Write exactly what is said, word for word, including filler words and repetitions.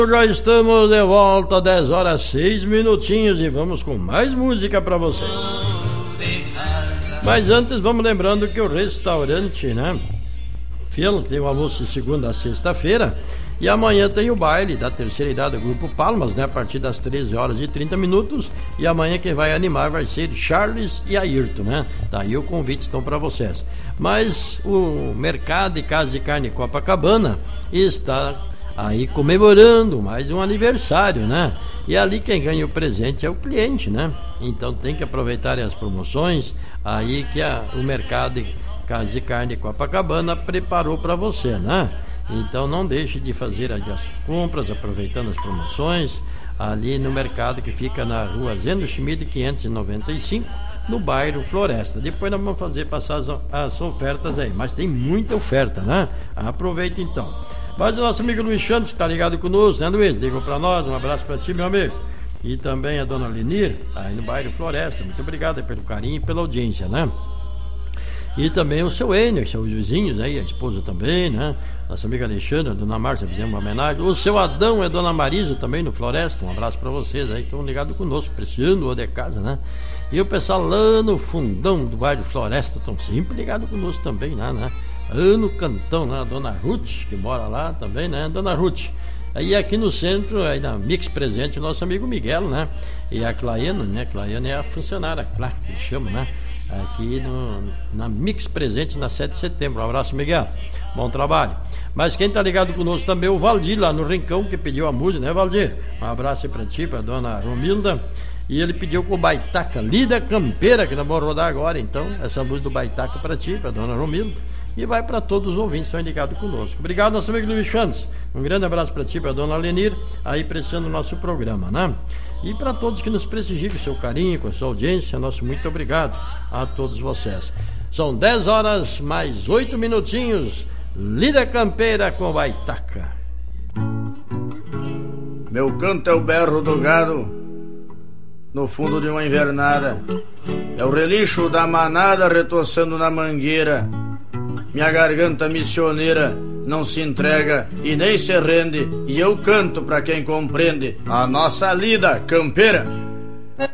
Já estamos de volta, dez horas seis minutinhos, e vamos com mais música para vocês. Mas antes vamos lembrando que o restaurante, né, Fiel tem o almoço de segunda a sexta-feira, e amanhã tem o baile da terceira idade do Grupo Palmas, né, a partir das treze horas e trinta minutos, e amanhã quem vai animar vai ser Charles e Ayrton, né? Daí o convite estão para vocês. Mas o Mercado e Casa de Carne Copacabana está aí comemorando mais um aniversário, né? E ali quem ganha o presente é o cliente, né? Então tem que aproveitar as promoções aí que a, o Mercado e Casa de Carne Copacabana preparou para você, né? Então não deixe de fazer as compras aproveitando as promoções ali no mercado que fica na rua Zeno Schmidt quinhentos e noventa e cinco, no bairro Floresta. Depois nós vamos fazer passar as, as ofertas aí, mas tem muita oferta, né? Aproveita então. Mas o nosso amigo Luiz Santos está ligado conosco, né, Luiz? Ligou para nós, um abraço para ti, meu amigo. E também a dona Lenir, aí no bairro Floresta. Muito obrigado pelo carinho e pela audiência, né? E também o seu Enio, seus vizinhos aí, a esposa também, né? Nossa amiga Alexandra, a dona Márcia, fizemos uma homenagem. O seu Adão e a dona Marisa também no Floresta. Um abraço para vocês aí, estão ligados conosco, preciando ou de casa, né? E o pessoal lá no fundão do bairro Floresta estão sempre ligados conosco também, né? né? No Cantão, né? A dona Ruth, que mora lá também, né? Dona Ruth. Aí aqui no centro, aí na Mix Presente, o nosso amigo Miguel, né? E a Claiana, né? Claiana é a funcionária, claro, que chama, né? Aqui no, na Mix Presente, na sete de setembro. Um abraço, Miguel. Bom trabalho. Mas quem tá ligado conosco também é o Valdir, lá no Rincão, que pediu a música, né, Valdir? Um abraço aí pra ti, pra dona Romilda. E ele pediu com o Baitaca, Lida Campeira, que nós vamos rodar agora, então, essa música do Baitaca pra ti, pra dona Romilda. E vai para todos os ouvintes que estão ligados conosco. Obrigado, nosso amigo Luiz Santos. Um grande abraço para ti, para a dona Lenir, aí prestando o nosso programa, né? E para todos que nos prestigiam com o seu carinho, com a sua audiência, nosso muito obrigado a todos vocês. São dez horas mais oito minutinhos. Lida Campeira com Baitaca. Meu canto é o berro do gado no fundo de uma invernada. É o relixo da manada retoçando na mangueira. Minha garganta missioneira não se entrega e nem se rende, e eu canto pra quem compreende a nossa lida campeira.